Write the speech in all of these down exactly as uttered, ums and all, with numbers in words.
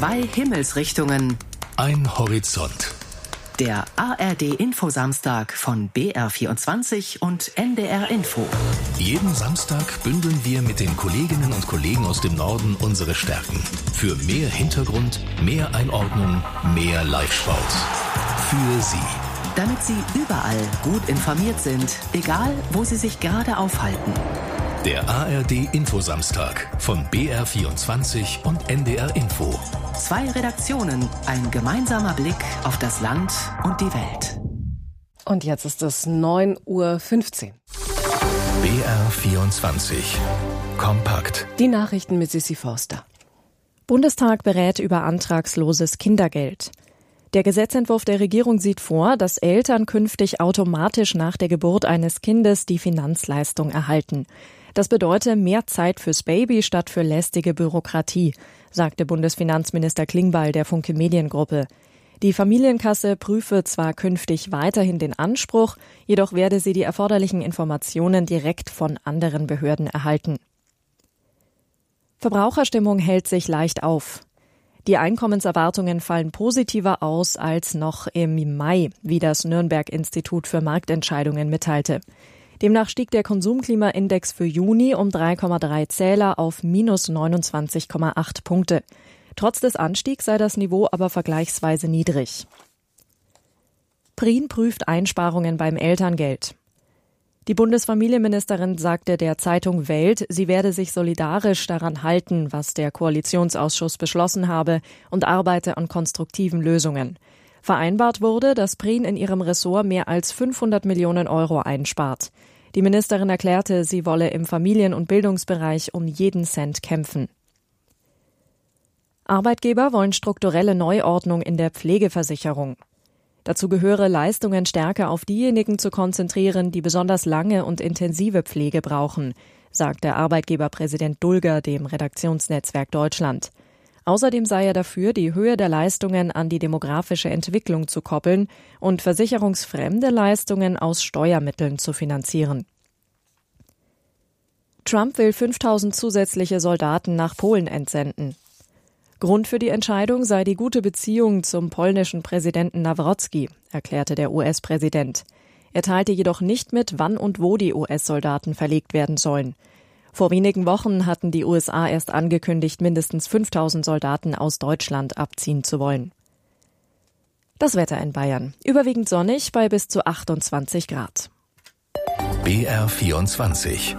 Zwei Himmelsrichtungen. Ein Horizont. Der A R D-Info-Samstag von B R vierundzwanzig und N D R Info. Jeden Samstag bündeln wir mit den Kolleginnen und Kollegen aus dem Norden unsere Stärken. Für mehr Hintergrund, mehr Einordnung, mehr Live-Sport. Für Sie. Damit Sie überall gut informiert sind, egal wo Sie sich gerade aufhalten. Der A R D-Info-Samstag von B R vierundzwanzig und N D R Info. Zwei Redaktionen, ein gemeinsamer Blick auf das Land und die Welt. Und jetzt ist es neun Uhr fünfzehn. B R vierundzwanzig. Kompakt. Die Nachrichten mit Sissi Forster. Bundestag berät über antragsloses Kindergeld. Der Gesetzentwurf der Regierung sieht vor, dass Eltern künftig automatisch nach der Geburt eines Kindes die Finanzleistung erhalten. Das bedeutet mehr Zeit fürs Baby statt für lästige Bürokratie, sagte Bundesfinanzminister Klingbeil der Funke Mediengruppe. Die Familienkasse prüfe zwar künftig weiterhin den Anspruch, jedoch werde sie die erforderlichen Informationen direkt von anderen Behörden erhalten. Verbraucherstimmung hält sich leicht auf. Die Einkommenserwartungen fallen positiver aus als noch im Mai, wie das Nürnberg-Institut für Marktentscheidungen mitteilte. Demnach stieg der Konsumklimaindex für Juni um drei Komma drei Zähler auf minus neunundzwanzig Komma acht Punkte. Trotz des Anstiegs sei das Niveau aber vergleichsweise niedrig. Prien prüft Einsparungen beim Elterngeld. Die Bundesfamilienministerin sagte der Zeitung Welt, sie werde sich solidarisch daran halten, was der Koalitionsausschuss beschlossen habe, und arbeite an konstruktiven Lösungen. Vereinbart wurde, dass Prien in ihrem Ressort mehr als fünfhundert Millionen Euro einspart. Die Ministerin erklärte, sie wolle im Familien- und Bildungsbereich um jeden Cent kämpfen. Arbeitgeber wollen strukturelle Neuordnung in der Pflegeversicherung. Dazu gehöre, Leistungen stärker auf diejenigen zu konzentrieren, die besonders lange und intensive Pflege brauchen, sagt der Arbeitgeberpräsident Dulger dem Redaktionsnetzwerk Deutschland. Außerdem sei er dafür, die Höhe der Leistungen an die demografische Entwicklung zu koppeln und versicherungsfremde Leistungen aus Steuermitteln zu finanzieren. Trump will fünftausend zusätzliche Soldaten nach Polen entsenden. Grund für die Entscheidung sei die gute Beziehung zum polnischen Präsidenten Nawrocki, erklärte der U S-Präsident. Er teilte jedoch nicht mit, wann und wo die U S-Soldaten verlegt werden sollen. Vor wenigen Wochen hatten die U S A erst angekündigt, mindestens fünftausend Soldaten aus Deutschland abziehen zu wollen. Das Wetter in Bayern. Überwiegend sonnig bei bis zu achtundzwanzig Grad. B R vierundzwanzig.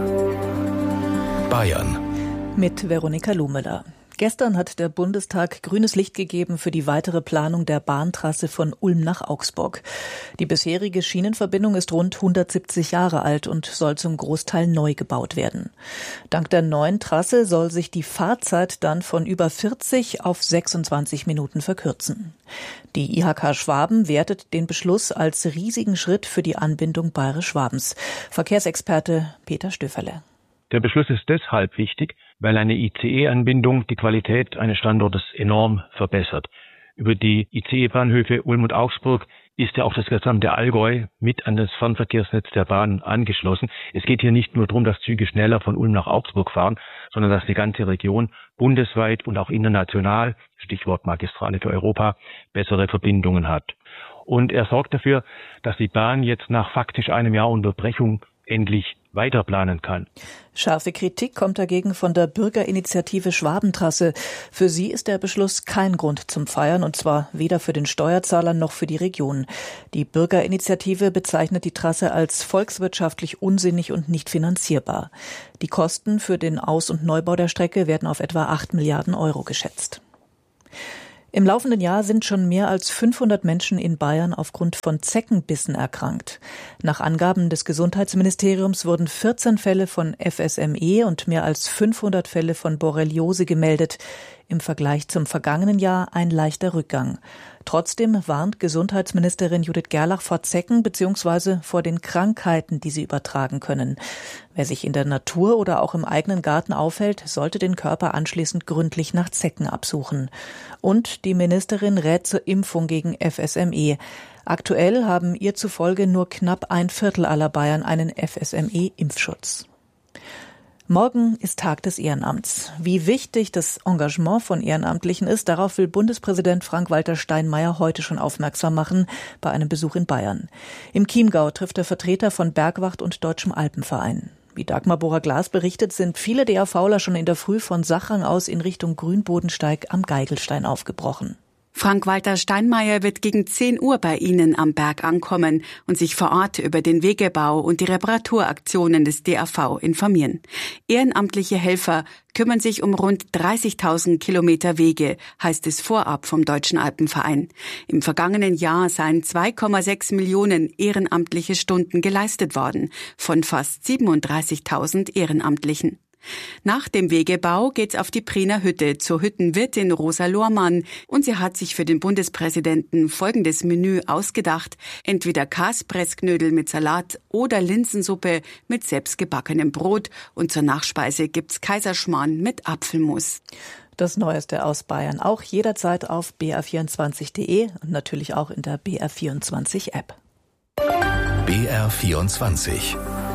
Bayern. Mit Veronika Lumeler. Gestern hat der Bundestag grünes Licht gegeben für die weitere Planung der Bahntrasse von Ulm nach Augsburg. Die bisherige Schienenverbindung ist rund hundertsiebzig Jahre alt und soll zum Großteil neu gebaut werden. Dank der neuen Trasse soll sich die Fahrzeit dann von über vierzig auf sechsundzwanzig Minuten verkürzen. Die I H K Schwaben wertet den Beschluss als riesigen Schritt für die Anbindung Bayerisch-Schwabens. Verkehrsexperte Peter Stöferle. Der Beschluss ist deshalb wichtig, weil eine I C E-Anbindung die Qualität eines Standortes enorm verbessert. Über die I C E-Bahnhöfe Ulm und Augsburg ist ja auch das gesamte Allgäu mit an das Fernverkehrsnetz der Bahn angeschlossen. Es geht hier nicht nur darum, dass Züge schneller von Ulm nach Augsburg fahren, sondern dass die ganze Region bundesweit und auch international, Stichwort Magistrale für Europa, bessere Verbindungen hat. Und er sorgt dafür, dass die Bahn jetzt nach faktisch einem Jahr Unterbrechung endlich weiterplanen kann. Scharfe Kritik kommt dagegen von der Bürgerinitiative Schwabentrasse. Für sie ist der Beschluss kein Grund zum Feiern, und zwar weder für den Steuerzahler noch für die Region. Die Bürgerinitiative bezeichnet die Trasse als volkswirtschaftlich unsinnig und nicht finanzierbar. Die Kosten für den Aus- und Neubau der Strecke werden auf etwa acht Milliarden Euro geschätzt. Im laufenden Jahr sind schon mehr als fünfhundert Menschen in Bayern aufgrund von Zeckenbissen erkrankt. Nach Angaben des Gesundheitsministeriums wurden vierzehn Fälle von F S M E und mehr als fünfhundert Fälle von Borreliose gemeldet. Im Vergleich zum vergangenen Jahr ein leichter Rückgang. Trotzdem warnt Gesundheitsministerin Judith Gerlach vor Zecken bzw. vor den Krankheiten, die sie übertragen können. Wer sich in der Natur oder auch im eigenen Garten aufhält, sollte den Körper anschließend gründlich nach Zecken absuchen. Und die Ministerin rät zur Impfung gegen F S M E. Aktuell haben ihr zufolge nur knapp ein Viertel aller Bayern einen F S M E-Impfschutz. Morgen ist Tag des Ehrenamts. Wie wichtig das Engagement von Ehrenamtlichen ist, darauf will Bundespräsident Frank-Walter Steinmeier heute schon aufmerksam machen bei einem Besuch in Bayern. Im Chiemgau trifft er Vertreter von Bergwacht und Deutschem Alpenverein. Wie Dagmar Bohrer-Glas berichtet, sind viele DAVler schon in der Früh von Sachang aus in Richtung Grünbodensteig am Geigelstein aufgebrochen. Frank-Walter Steinmeier wird gegen zehn Uhr bei Ihnen am Berg ankommen und sich vor Ort über den Wegebau und die Reparaturaktionen des D A V informieren. Ehrenamtliche Helfer kümmern sich um rund dreißigtausend Kilometer Wege, heißt es vorab vom Deutschen Alpenverein. Im vergangenen Jahr seien zwei Komma sechs Millionen ehrenamtliche Stunden geleistet worden, von fast siebenunddreißigtausend Ehrenamtlichen. Nach dem Wegebau geht's auf die Priener Hütte zur Hüttenwirtin Rosa Lohrmann und sie hat sich für den Bundespräsidenten folgendes Menü ausgedacht: entweder Kaspressknödel mit Salat oder Linsensuppe mit selbstgebackenem Brot und zur Nachspeise gibt's Kaiserschmarrn mit Apfelmus. Das Neueste aus Bayern auch jederzeit auf b r vierundzwanzig punkt d e und natürlich auch in der B R vierundzwanzig App. B R vierundzwanzig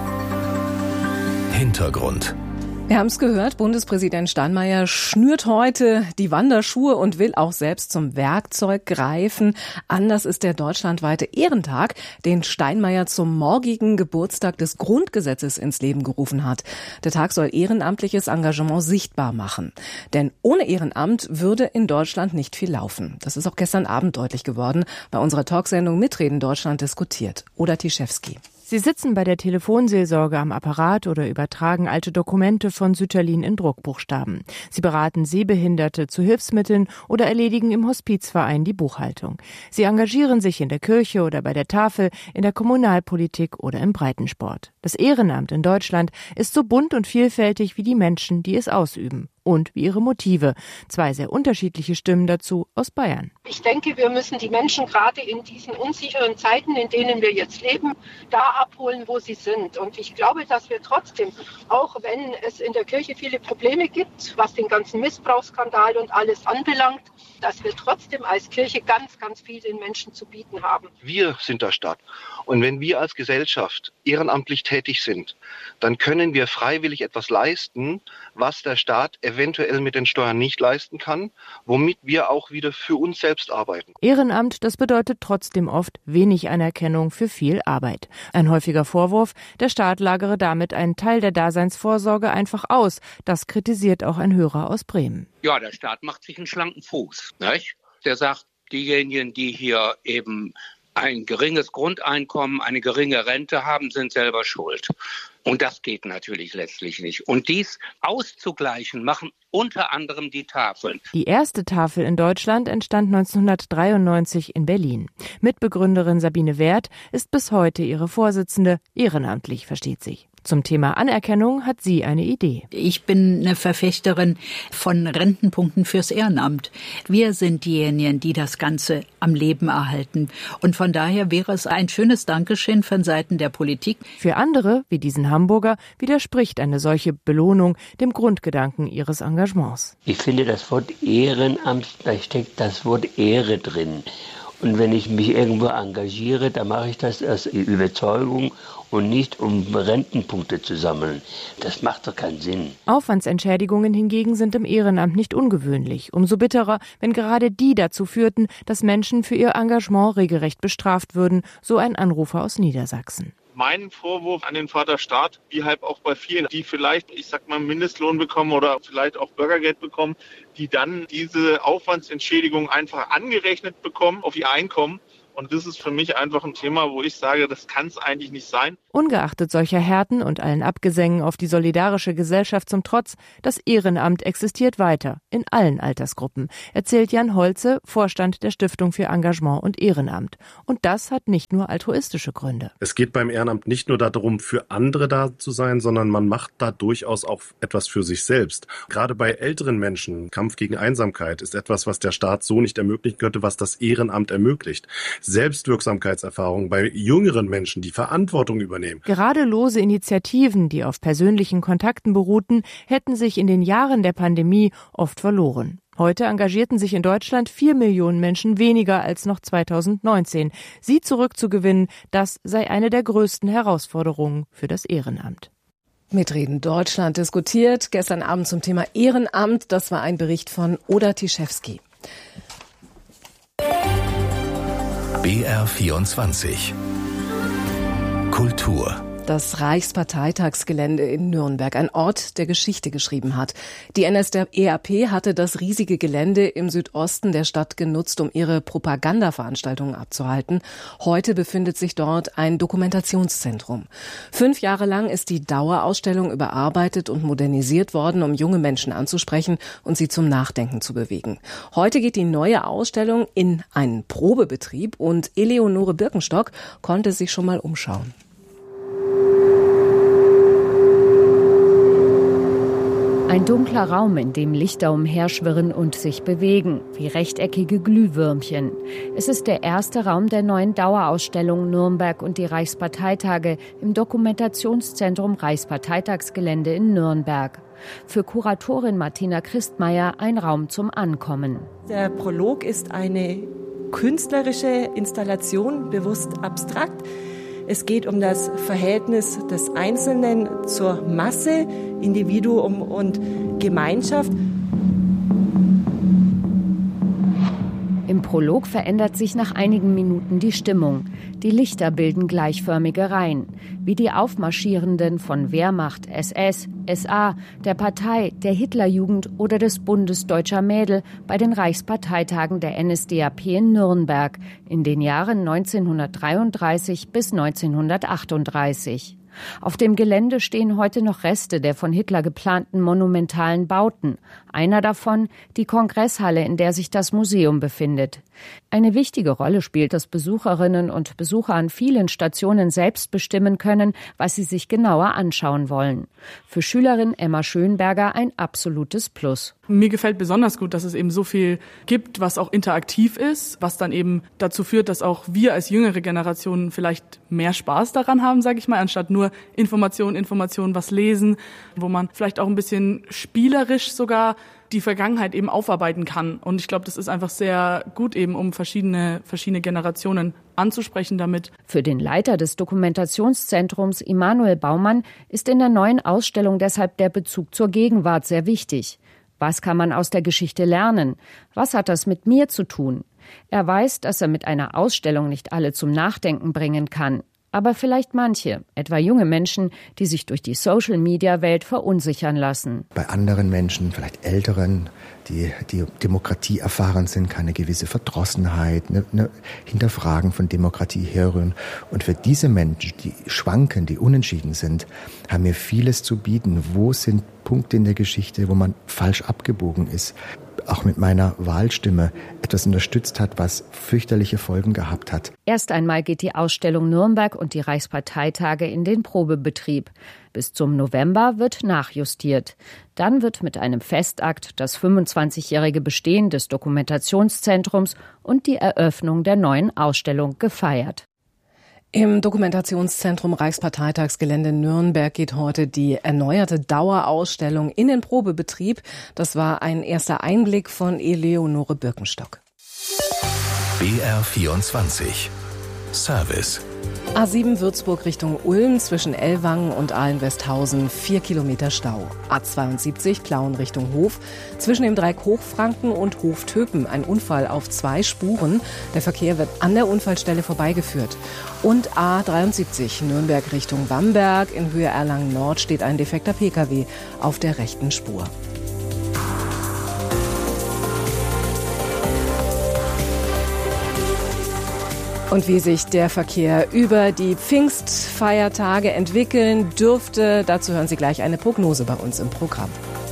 Hintergrund. Wir haben es gehört, Bundespräsident Steinmeier schnürt heute die Wanderschuhe und will auch selbst zum Werkzeug greifen. Anders ist der deutschlandweite Ehrentag, den Steinmeier zum morgigen Geburtstag des Grundgesetzes ins Leben gerufen hat. Der Tag soll ehrenamtliches Engagement sichtbar machen. Denn ohne Ehrenamt würde in Deutschland nicht viel laufen. Das ist auch gestern Abend deutlich geworden, bei unserer Talksendung Mitreden Deutschland diskutiert. Oder Tischewski. Sie sitzen bei der Telefonseelsorge am Apparat oder übertragen alte Dokumente von Sütterlin in Druckbuchstaben. Sie beraten Sehbehinderte zu Hilfsmitteln oder erledigen im Hospizverein die Buchhaltung. Sie engagieren sich in der Kirche oder bei der Tafel, in der Kommunalpolitik oder im Breitensport. Das Ehrenamt in Deutschland ist so bunt und vielfältig wie die Menschen, die es ausüben. Und wie ihre Motive. Zwei sehr unterschiedliche Stimmen dazu aus Bayern. Ich denke, wir müssen die Menschen gerade in diesen unsicheren Zeiten, in denen wir jetzt leben, da abholen, wo sie sind. Und ich glaube, dass wir trotzdem, auch wenn es in der Kirche viele Probleme gibt, was den ganzen Missbrauchsskandal und alles anbelangt, dass wir trotzdem als Kirche ganz, ganz viel den Menschen zu bieten haben. Wir sind der Staat. Und wenn wir als Gesellschaft ehrenamtlich tätig sind, dann können wir freiwillig etwas leisten, was der Staat eventuell mit den Steuern nicht leisten kann, womit wir auch wieder für uns selbst arbeiten. Ehrenamt, das bedeutet trotzdem oft wenig Anerkennung für viel Arbeit. Ein häufiger Vorwurf, der Staat lagere damit einen Teil der Daseinsvorsorge einfach aus. Das kritisiert auch ein Hörer aus Bremen. Ja, der Staat macht sich einen schlanken Fuß, nicht? Der sagt, diejenigen, die hier eben ein geringes Grundeinkommen, eine geringe Rente haben, sind selber schuld. Und das geht natürlich letztlich nicht. Und dies auszugleichen machen unter anderem die Tafeln. Die erste Tafel in Deutschland entstand neunzehnhundertdreiundneunzig in Berlin. Mitbegründerin Sabine Werth ist bis heute ihre Vorsitzende, ehrenamtlich, versteht sich. Zum Thema Anerkennung hat sie eine Idee. Ich bin eine Verfechterin von Rentenpunkten fürs Ehrenamt. Wir sind diejenigen, die das Ganze am Leben erhalten. Und von daher wäre es ein schönes Dankeschön von Seiten der Politik. Für andere, wie diesen Hamburger, widerspricht eine solche Belohnung dem Grundgedanken ihres Engagements. Ich finde, das Wort Ehrenamt, da steckt das Wort Ehre drin. Und wenn ich mich irgendwo engagiere, dann mache ich das aus Überzeugung und nicht um Rentenpunkte zu sammeln. Das macht doch keinen Sinn. Aufwandsentschädigungen hingegen sind im Ehrenamt nicht ungewöhnlich. Umso bitterer, wenn gerade die dazu führten, dass Menschen für ihr Engagement regelrecht bestraft würden, so ein Anrufer aus Niedersachsen. Mein Vorwurf an den Vater Staat, wie halt auch bei vielen, die vielleicht, ich sag mal, Mindestlohn bekommen oder vielleicht auch Bürgergeld bekommen, die dann diese Aufwandsentschädigung einfach angerechnet bekommen auf ihr Einkommen. Und das ist für mich einfach ein Thema, wo ich sage, das kann es eigentlich nicht sein. Ungeachtet solcher Härten und allen Abgesängen auf die solidarische Gesellschaft zum Trotz, das Ehrenamt existiert weiter, in allen Altersgruppen, erzählt Jan Holze, Vorstand der Stiftung für Engagement und Ehrenamt. Und das hat nicht nur altruistische Gründe. Es geht beim Ehrenamt nicht nur darum, für andere da zu sein, sondern man macht da durchaus auch etwas für sich selbst. Gerade bei älteren Menschen, Kampf gegen Einsamkeit ist etwas, was der Staat so nicht ermöglichen könnte, was das Ehrenamt ermöglicht. Selbstwirksamkeitserfahrung bei jüngeren Menschen, die Verantwortung übernehmen. Gerade lose Initiativen, die auf persönlichen Kontakten beruhten, hätten sich in den Jahren der Pandemie oft verloren. Heute engagierten sich in Deutschland vier Millionen Menschen weniger als noch zweitausendneunzehn. Sie zurückzugewinnen, das sei eine der größten Herausforderungen für das Ehrenamt. Mitreden Deutschland diskutiert gestern Abend zum Thema Ehrenamt. Das war ein Bericht von Oda Tischewski. B R vierundzwanzig Kultur. Das Reichsparteitagsgelände in Nürnberg, ein Ort, der Geschichte geschrieben hat. Die N S D A P hatte das riesige Gelände im Südosten der Stadt genutzt, um ihre Propagandaveranstaltungen abzuhalten. Heute befindet sich dort ein Dokumentationszentrum. Fünf Jahre lang ist die Dauerausstellung überarbeitet und modernisiert worden, um junge Menschen anzusprechen und sie zum Nachdenken zu bewegen. Heute geht die neue Ausstellung in einen Probebetrieb und Eleonore Birkenstock konnte sich schon mal umschauen. Ein dunkler Raum, in dem Lichter umherschwirren und sich bewegen, wie rechteckige Glühwürmchen. Es ist der erste Raum der neuen Dauerausstellung Nürnberg und die Reichsparteitage im Dokumentationszentrum Reichsparteitagsgelände in Nürnberg. Für Kuratorin Martina Christmeier ein Raum zum Ankommen. Der Prolog ist eine künstlerische Installation, bewusst abstrakt. Es geht um das Verhältnis des Einzelnen zur Masse, Individuum und Gemeinschaft. Im Prolog verändert sich nach einigen Minuten die Stimmung. Die Lichter bilden gleichförmige Reihen, wie die Aufmarschierenden von Wehrmacht, S S, S A, der Partei, der Hitlerjugend oder des Bundes Deutscher Mädel bei den Reichsparteitagen der N S D A P in Nürnberg in den Jahren neunzehnhundertdreiunddreißig bis neunzehnhundertachtunddreißig. Auf dem Gelände stehen heute noch Reste der von Hitler geplanten monumentalen Bauten. Einer davon die Kongresshalle, in der sich das Museum befindet. Eine wichtige Rolle spielt, dass Besucherinnen und Besucher an vielen Stationen selbst bestimmen können, was sie sich genauer anschauen wollen. Für Schülerin Emma Schönberger ein absolutes Plus. Mir gefällt besonders gut, dass es eben so viel gibt, was auch interaktiv ist, was dann eben dazu führt, dass auch wir als jüngere Generationen vielleicht mehr Spaß daran haben, sage ich mal, anstatt nur Information, Information, was lesen, wo man vielleicht auch ein bisschen spielerisch sogar die Vergangenheit eben aufarbeiten kann. Und ich glaube, das ist einfach sehr gut eben, um verschiedene, verschiedene Generationen anzusprechen damit. Für den Leiter des Dokumentationszentrums Immanuel Baumann ist in der neuen Ausstellung deshalb der Bezug zur Gegenwart sehr wichtig. Was kann man aus der Geschichte lernen? Was hat das mit mir zu tun? Er weiß, dass er mit einer Ausstellung nicht alle zum Nachdenken bringen kann. Aber vielleicht manche, etwa junge Menschen, die sich durch die Social-Media-Welt verunsichern lassen. Bei anderen Menschen, vielleicht Älteren, die die Demokratie erfahren sind, kann eine gewisse Verdrossenheit, eine, eine Hinterfragen von Demokratie herrühren. Und für diese Menschen, die schwanken, die unentschieden sind, haben wir vieles zu bieten. Wo sind Punkte in der Geschichte, wo man falsch abgebogen ist? Auch mit meiner Wahlstimme etwas unterstützt hat, was fürchterliche Folgen gehabt hat. Erst einmal geht die Ausstellung Nürnberg und die Reichsparteitage in den Probebetrieb. Bis zum November wird nachjustiert. Dann wird mit einem Festakt das fünfundzwanzigjährige Bestehen des Dokumentationszentrums und die Eröffnung der neuen Ausstellung gefeiert. Im Dokumentationszentrum Reichsparteitagsgelände Nürnberg geht heute die erneuerte Dauerausstellung in den Probebetrieb. Das war ein erster Einblick von Eleonore Birkenstock. B R vierundzwanzig Service. A sieben Würzburg Richtung Ulm zwischen Ellwangen und Ahlen-Westhausen, vier Kilometer Stau. A zweiundsiebzig Plauen Richtung Hof, zwischen dem Dreieck Hochfranken und Hoftöpen ein Unfall auf zwei Spuren. Der Verkehr wird an der Unfallstelle vorbeigeführt. Und A dreiundsiebzig Nürnberg Richtung Bamberg, in Höhe Erlangen Nord steht ein defekter Pkw auf der rechten Spur. Und wie sich der Verkehr über die Pfingstfeiertage entwickeln dürfte, dazu hören Sie gleich eine Prognose bei uns im Programm.